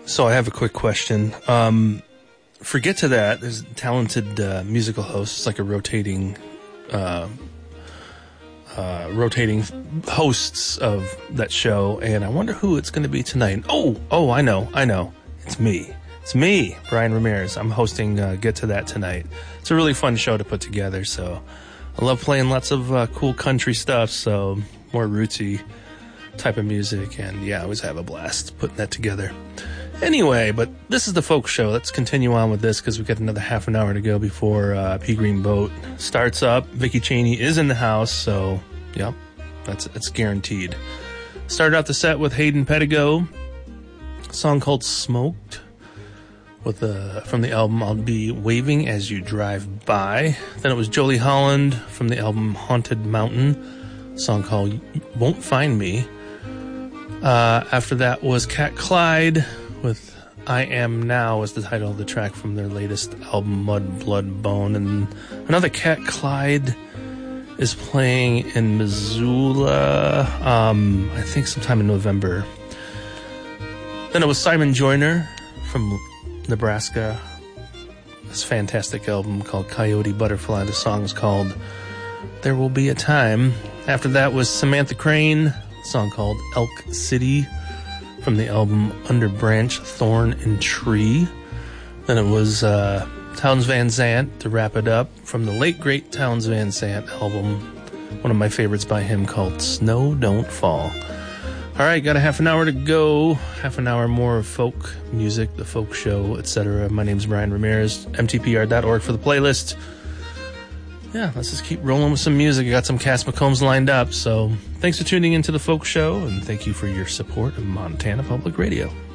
So I have a quick question. For Get to That, there's a talented musical host. It's like a rotating hosts of that show, and I wonder who it's going to be tonight. Oh, I know. It's me, Brian Ramirez. I'm hosting Get to That tonight. It's a really fun show to put together, so I love playing lots of cool country stuff, so more rootsy type of music, and yeah, I always have a blast putting that together. Anyway, but this is the folk show. Let's continue on with this because we've got another half an hour to go before Pea Green Boat starts up. Vicky Cheney is in the house, so yep, it's guaranteed. Started out the set with Hayden Pettigo, a song called Smoked, with from the album I'll Be Waving As You Drive By. Then it was Jolie Holland from the album Haunted Mountain, a song called Won't Find Me. After that was Cat Clyde with I Am Now is the title of the track from their latest album, Mud, Blood, Bone. And another Cat Clyde is playing in Missoula, I think sometime in November. Then it was Simon Joyner from Nebraska. This fantastic album called Coyote Butterfly. The song is called There Will Be a Time. After that was Samantha Crane, a song called Elk City from the album Under Branch, Thorn and Tree. Then it was Townes Van Zandt to wrap it up from the late great Townes Van Zandt album, one of my favorites by him, called Snow Don't Fall. All right, got a half an hour to go. Half an hour more of folk music, the folk show, etc. My name's Brian Ramirez, mtpr.org for the playlist. Yeah, let's just keep rolling with some music. I got some Cass McCombs lined up, so thanks for tuning into the folk show, and thank you for your support of Montana Public Radio.